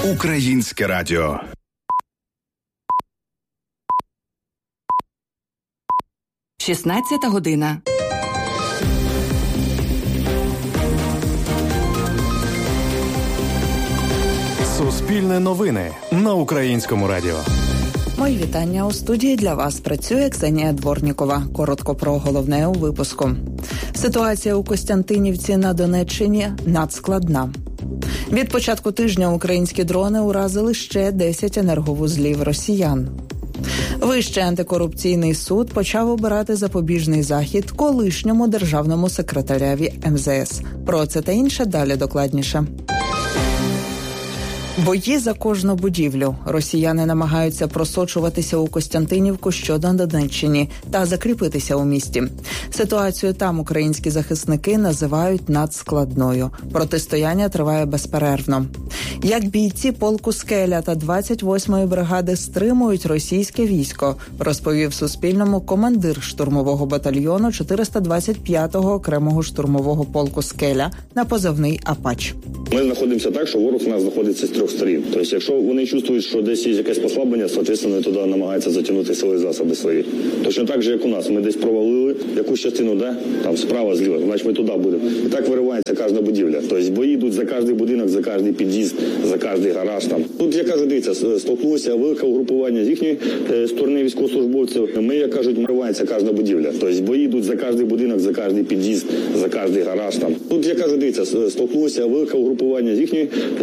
Українське радіо. Шістнадцята година. Суспільне новини на Українському радіо. Мої вітання. У студії для вас працює Ксенія Дворнікова. Коротко про головне у випуску. Ситуація у Костянтинівці на Донеччині надскладна. Від початку тижня українські дрони уразили ще 10 енерговузлів росіян. Вищий антикорупційний суд почав обирати запобіжний захід колишньому державному секретареві МЗС. Про це та інше далі докладніше. Бої за кожну будівлю. Росіяни намагаються просочуватися у Костянтинівку, що на Донеччині, та закріпитися у місті. Ситуацію там українські захисники називають надскладною. Протистояння триває безперервно. Як бійці полку «Скеля» та 28-ї бригади стримують російське військо, розповів Суспільному командир штурмового батальйону 425-го окремого штурмового полку «Скеля» на позивний «Апач». Ми знаходимося так, що ворог у нас знаходиться з трьох сторін. Тобто, якщо вони чувствують, що десь є якесь послаблення, соответственно, туди намагаються затягнути сили засоби свої. Точно так же, як у нас. Ми десь провалили якусь частину, там справа, зліва, значить ми туди будемо. І так виривається кожна будівля. Тобто бої йдуть за кожний будинок, за кожний під'їзд, за кожний гараж. Там. Тут, я кажу, дивіться, столкнулося велике угрупування з їхньої сторони військовослужбовців. Ми, як кажуть, виривається кожна будівля. Тобто бої йдуть за кожний будинок, за кожний під'їзд, за кожний гараж. Там. Тут, я кажу, дивіться, столкнулося велике угрупування з їхньої